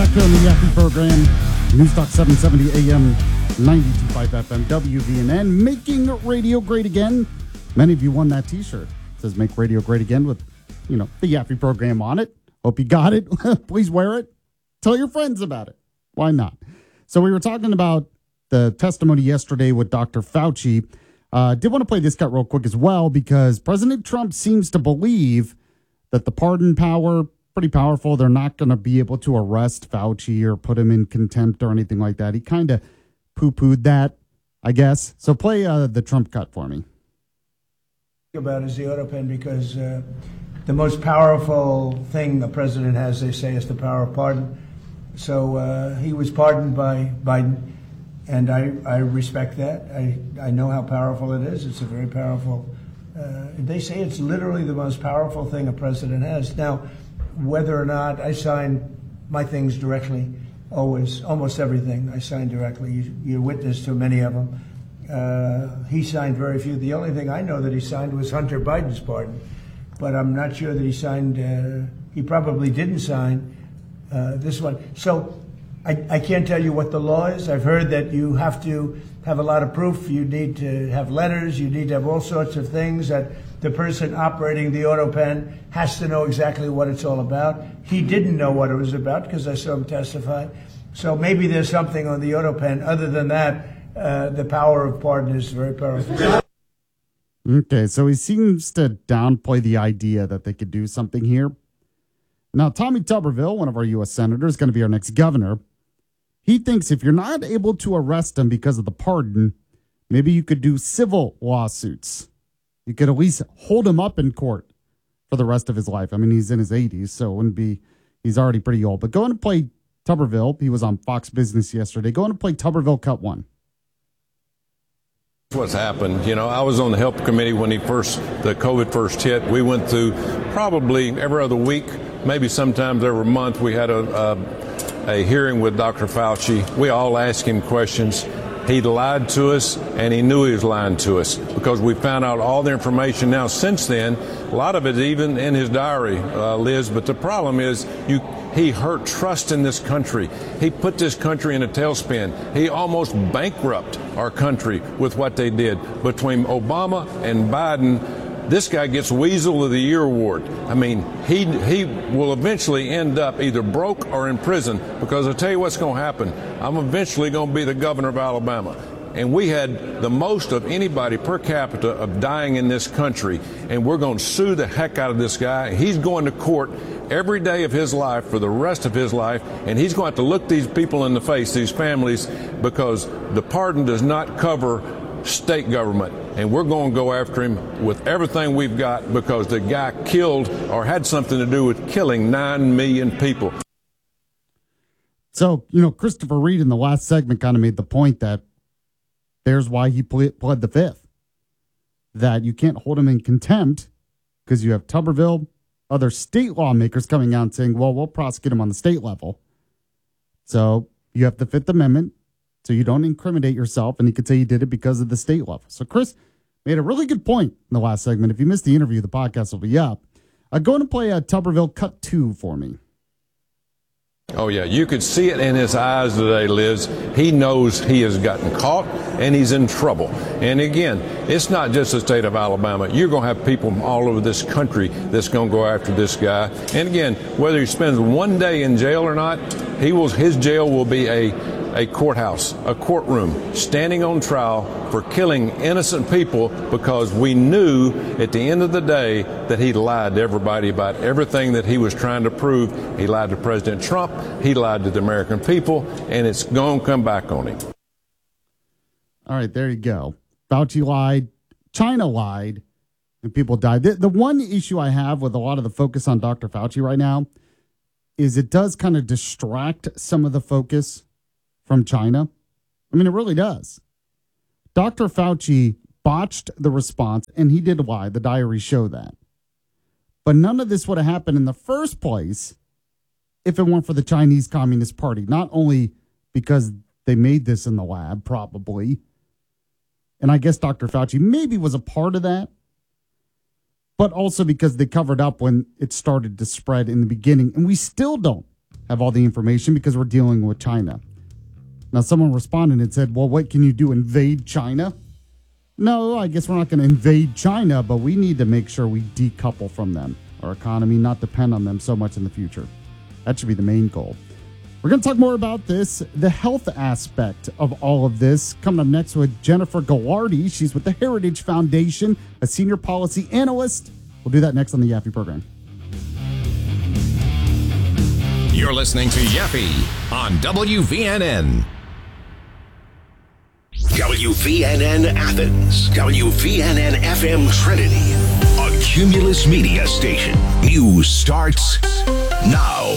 back here on the Yappy program. Newstalk 770 AM, 92.5 FM, WVNN, making radio great again. Many of you won that t-shirt. It says make radio great again with, the Yappy program on it. Hope you got it. Please wear it. Tell your friends about it. Why not? So we were talking about the testimony yesterday with Dr. Fauci. Did want to play this cut real quick as well, because President Trump seems to believe that the pardon power, pretty powerful. They're not going to be able to arrest Fauci or put him in contempt or anything like that. He kind of poo-pooed that, I guess. So play the Trump cut for me. About is the autopen, because the most powerful thing a president has, they say, is the power of pardon. So he was pardoned by Biden, and I respect that. I know how powerful it is. It's a very powerful. They say it's literally the most powerful thing a president has. Now, whether or not I sign my things directly, almost everything I sign directly. You're witness to many of them. He signed very few. The only thing I know that he signed was Hunter Biden's pardon, but I'm not sure that he signed. He probably didn't sign this one. So I can't tell you what the law is. I've heard that you have to have a lot of proof. You need to have letters. You need to have all sorts of things that the person operating the autopen has to know exactly what it's all about. He didn't know what it was about because I saw him testify. So maybe there's something on the autopen. Other than that, the power of pardon is very powerful. Okay, so he seems to downplay the idea that they could do something here. Now, Tommy Tuberville, one of our U.S. senators, is going to be our next governor. He thinks if you're not able to arrest him because of the pardon, maybe you could do civil lawsuits. You could at least hold him up in court for the rest of his life. I mean, he's in his 80s, so it wouldn't be, he's already pretty old. But go ahead and play Tuberville. He was on Fox Business yesterday. Go ahead and play Tuberville cut one. What's happened, I was on the health committee when the COVID first hit. We went through probably every other week, maybe sometimes every month. We had a hearing with Dr. Fauci. We all asked him questions. He lied to us, and he knew he was lying to us because we found out all the information now since then. A lot of it even in his diary, Liz. But the problem is he hurt trust in this country. He put this country in a tailspin. He almost bankrupted our country with what they did. Between Obama and Biden, this guy gets Weasel of the Year award. I mean, he will eventually end up either broke or in prison, because I'll tell you what's going to happen. I'm eventually going to be the governor of Alabama. And we had the most of anybody per capita of dying in this country. And we're going to sue the heck out of this guy. He's going to court every day of his life for the rest of his life. And he's going to have to look these people in the face, these families, because the pardon does not cover state government. And we're going to go after him with everything we've got, because the guy killed or had something to do with killing 9 million people. So, Christopher Reed in the last segment kind of made the point that there's why he pled the fifth, that you can't hold him in contempt because you have Tuberville, other state lawmakers coming out and saying, well, we'll prosecute him on the state level. So you have the Fifth Amendment, so you don't incriminate yourself, and you could say you did it because of the state level. So Chris made a really good point in the last segment. If you missed the interview, the podcast will be up. Go on and play Tuberville cut 2 for me. Oh, yeah. You could see it in his eyes today, Liz. He knows he has gotten caught and he's in trouble. And again, it's not just the state of Alabama. You're going to have people from all over this country that's going to go after this guy. And again, whether he spends one day in jail or not, his jail will be a courthouse, a courtroom, standing on trial for killing innocent people, because we knew at the end of the day that he lied to everybody about everything that he was trying to prove. He lied to President Trump. He lied to the American people, and it's going to come back on him. All right, there you go. Fauci lied, China lied, and people died. The one issue I have with a lot of the focus on Dr. Fauci right now is it does kind of distract some of the focus from China. I mean, it really does. Dr. Fauci botched the response, and he did lie. The diaries show that. But none of this would have happened in the first place if it weren't for the Chinese Communist Party. Not only because they made this in the lab, probably, and I guess Dr. Fauci maybe was a part of that, but also because they covered up when it started to spread in the beginning. And we still don't have all the information because we're dealing with China. Now, someone responded and said, well, what can you do? Invade China? No, I guess we're not going to invade China, but we need to make sure we decouple from them. Our economy not depend on them so much in the future. That should be the main goal. We're going to talk more about this, the health aspect of all of this, coming up next with Jennifer Gallardi. She's with the Heritage Foundation, a senior policy analyst. We'll do that next on the Yaffe program. You're listening to Yaffe on WVNN. WVNN Athens, WVNN FM Trinity, a Cumulus Media station. News starts now.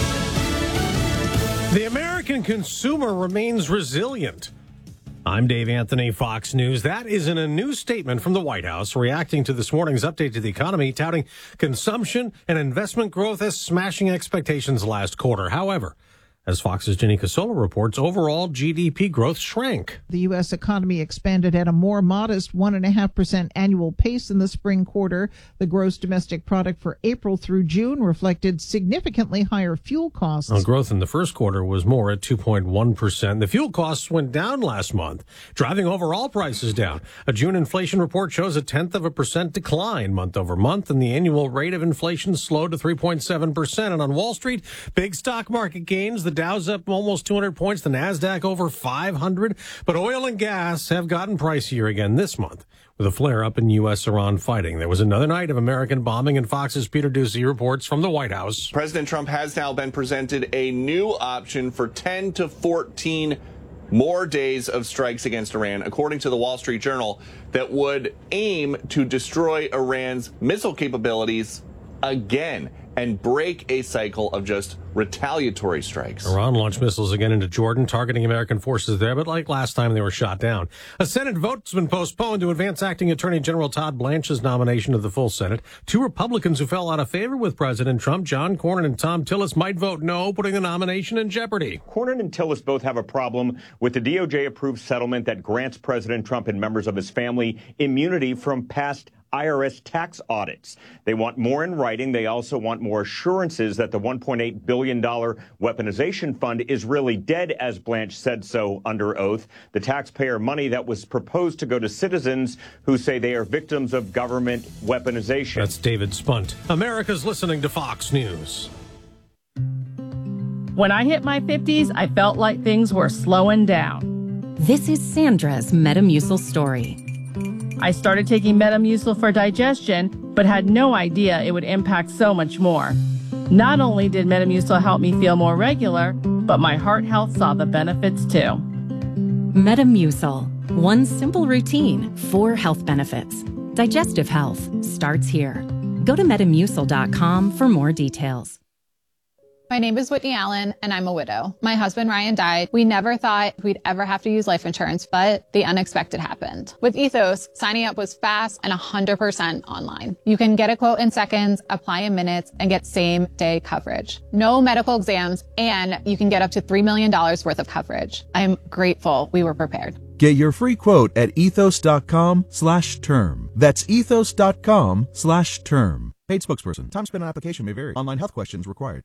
The American consumer remains resilient. I'm Dave Anthony, Fox News. That is in a new statement from the White House reacting to this morning's update to the economy, touting consumption and investment growth as smashing expectations last quarter. However, as Fox's Jenny Casola reports, overall GDP growth shrank. The U.S. economy expanded at a more modest 1.5% annual pace in the spring quarter. The gross domestic product for April through June reflected significantly higher fuel costs. Growth in the first quarter was more at 2.1%. The fuel costs went down last month, driving overall prices down. A June inflation report shows 0.1% decline month over month, and the annual rate of inflation slowed to 3.7%. And on Wall Street, big stock market gains. The Dow's up almost 200 points, the NASDAQ over 500. But oil and gas have gotten pricier again this month with a flare-up in U.S.-Iran fighting. There was another night of American bombing, and Fox's Peter Doocy reports from the White House. President Trump has now been presented a new option for 10 to 14 more days of strikes against Iran, according to the Wall Street Journal, that would aim to destroy Iran's missile capabilities again and break a cycle of just retaliatory strikes. Iran launched missiles again into Jordan, targeting American forces there, but like last time, they were shot down. A Senate vote's been postponed to advance acting Attorney General Todd Blanche's nomination of the full Senate. Two Republicans who fell out of favor with President Trump, John Cornyn and Thom Tillis, might vote no, putting the nomination in jeopardy. Cornyn and Tillis both have a problem with the DOJ-approved settlement that grants President Trump and members of his family immunity from past IRS tax audits. They want more in writing. They also want more assurances that the $1.8 billion weaponization fund is really dead, as Blanche said so under oath. The taxpayer money that was proposed to go to citizens who say they are victims of government weaponization. That's David Spunt. America's listening to Fox News. When I hit my 50s, I felt like things were slowing down. This is Sandra's Metamucil story. I started taking Metamucil for digestion, but had no idea it would impact so much more. Not only did Metamucil help me feel more regular, but my heart health saw the benefits too. Metamucil. One simple routine, 4 health benefits. Digestive health starts here. Go to Metamucil.com for more details. My name is Whitney Allen, and I'm a widow. My husband, Ryan, died. We never thought we'd ever have to use life insurance, but the unexpected happened. With Ethos, signing up was fast and 100% online. You can get a quote in seconds, apply in minutes, and get same-day coverage. No medical exams, and you can get up to $3 million worth of coverage. I'm grateful we were prepared. Get your free quote at ethos.com/term. That's ethos.com/term. Paid spokesperson. Time spent on application may vary. Online health questions required.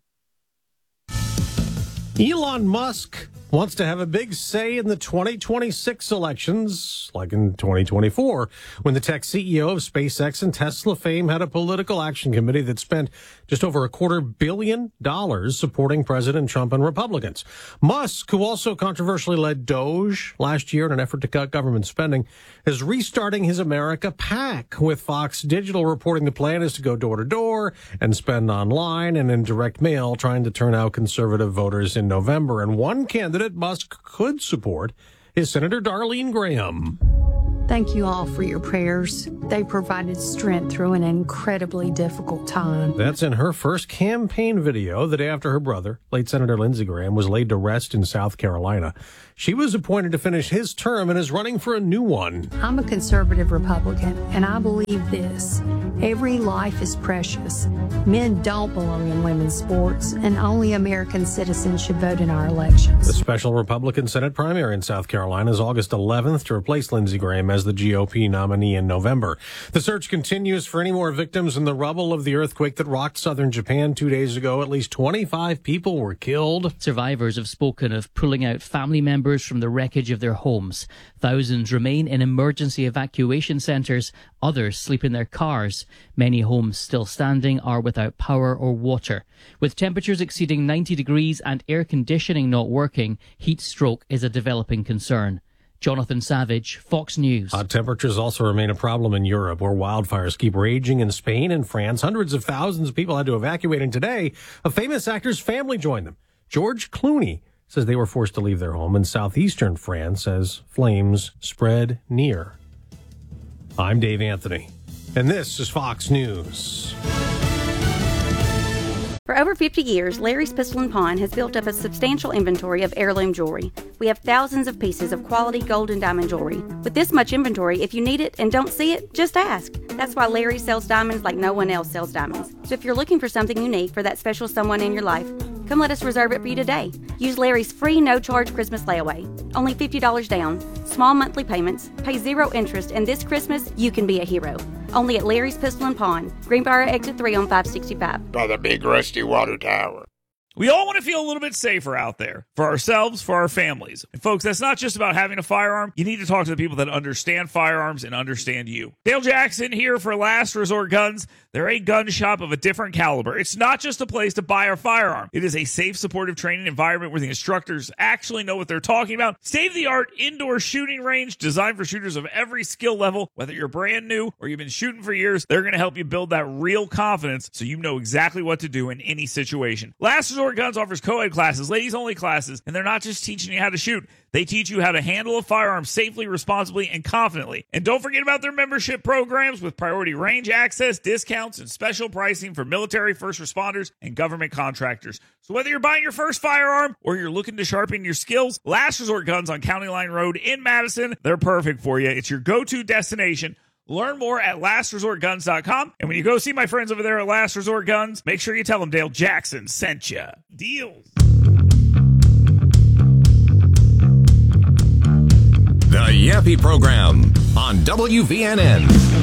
Elon Musk wants to have a big say in the 2026 elections, like in 2024, when the tech CEO of SpaceX and Tesla fame had a political action committee that spent just over $250 million supporting President Trump and Republicans. Musk, who also controversially led Doge last year in an effort to cut government spending, is restarting his America PAC, with Fox Digital reporting the plan is to go door to door and spend online and in direct mail, trying to turn out conservative voters in November. And one candidate Musk could support is Senator Darlene Graham. Thank you all for your prayers. They provided strength through an incredibly difficult time. That's in her first campaign video the day after her brother, late Senator Lindsey Graham, was laid to rest in South Carolina. She was appointed to finish his term and is running for a new one. I'm a conservative Republican, and I believe this. Every life is precious. Men don't belong in women's sports, and only American citizens should vote in our elections. The special Republican Senate primary in South Carolina is August 11th to replace Lindsey Graham as as the GOP nominee in November. The search continues for any more victims in the rubble of the earthquake that rocked southern Japan 2 days ago. At least 25 people were killed. Survivors have spoken of pulling out family members from the wreckage of their homes. Thousands remain in emergency evacuation centres. Others sleep in their cars. Many homes still standing are without power or water. With temperatures exceeding 90 degrees and air conditioning not working, heat stroke is a developing concern. Jonathan Savage, Fox News. Hot temperatures also remain a problem in Europe, where wildfires keep raging in Spain and France. Hundreds of thousands of people had to evacuate, and today, a famous actor's family joined them. George Clooney says they were forced to leave their home in southeastern France as flames spread near. I'm Dave Anthony, and this is Fox News. For over 50 years, Larry's Pistol & Pawn has built up a substantial inventory of heirloom jewelry. We have thousands of pieces of quality gold and diamond jewelry. With this much inventory, if you need it and don't see it, just ask. That's why Larry sells diamonds like no one else sells diamonds. So if you're looking for something unique for that special someone in your life, come let us reserve it for you today. Use Larry's free no-charge Christmas layaway. Only $50 down, small monthly payments, pay 0 interest, and this Christmas, you can be a hero. Only at Larry's Pistol & Pawn, Greenbrier Exit 3 on 565. By the big rusty water tower. We all want to feel a little bit safer out there for ourselves, for our families. And folks, that's not just about having a firearm. You need to talk to the people that understand firearms and understand you. Dale Jackson here for Last Resort Guns. They're a gun shop of a different caliber. It's not just a place to buy a firearm. It is a safe, supportive training environment where the instructors actually know what they're talking about. State-of-the-art indoor shooting range designed for shooters of every skill level. Whether you're brand new or you've been shooting for years, they're going to help you build that real confidence so you know exactly what to do in any situation. Last Resort Guns offers co-ed classes, ladies-only classes, and they're not just teaching you how to shoot. They teach you how to handle a firearm safely, responsibly, and confidently. And don't forget about their membership programs with priority range access, discounts, and special pricing for military, first responders, and government contractors. So whether you're buying your first firearm or you're looking to sharpen your skills, Last Resort Guns on County Line Road in Madison, they're perfect for you. It's your go-to destination. Learn more at lastresortguns.com. And when you go see my friends over there at Last Resort Guns, make sure you tell them Dale Jackson sent you. Deals. The Yappy Program on WVNN.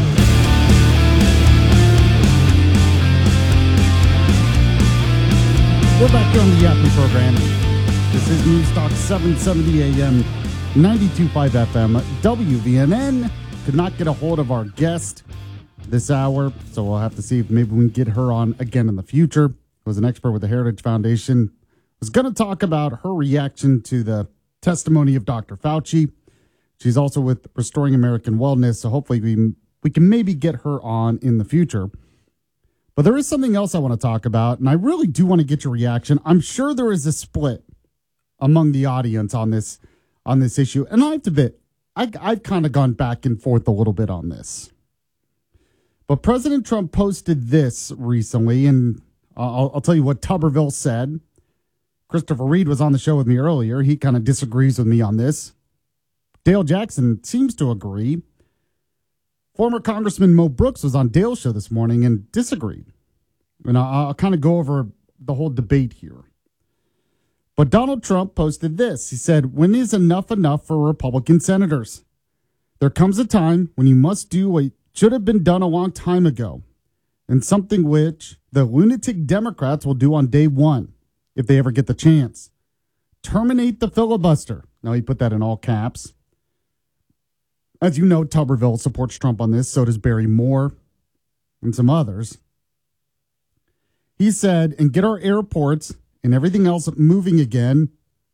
We're back here on the Yappy Program. This is News Talk 770 AM, 92.5 FM, WVNN. Could not get a hold of our guest this hour, so we'll have to see if maybe we can get her on again in the future. Was an expert with the Heritage Foundation. Was going to talk about her reaction to the testimony of Dr. Fauci. She's also with Restoring American Wellness, so hopefully we can maybe get her on in the future. But there is something else I want to talk about, and I really do want to get your reaction. I'm sure there is a split among the audience on this issue, and I have to admit, I've kind of gone back and forth a little bit on this. But President Trump posted this recently, and I'll tell you what Tuberville said. Christopher Reed was on the show with me earlier. He kind of disagrees with me on this. Dale Jackson seems to agree. Former Congressman Mo Brooks was on Dale's show this morning and disagreed. And I'll kind of go over the whole debate here. But Donald Trump posted this. He said, "When is enough for Republican senators? There comes a time when you must do what should have been done a long time ago, and something which the lunatic Democrats will do on day one, if they ever get the chance. Terminate the filibuster." Now, he put that in all caps. As you know, Tuberville supports Trump on this. So does Barry Moore and some others. He said, "And get our airports and everything else moving again."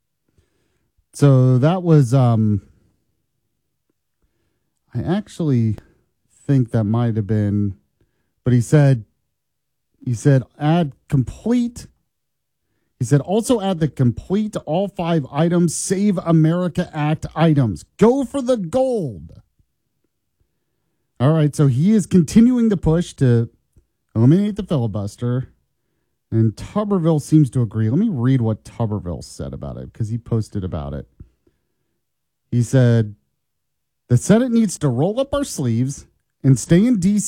So that was, I actually think that might have been, but he said, add complete. He said, also add the complete all 5 items, Save America Act items. Go for the gold. All right, so he is continuing the push to eliminate the filibuster. And Tuberville seems to agree. Let me read what Tuberville said about it, because he posted about it. He said, "The Senate needs to roll up our sleeves and stay in D.C.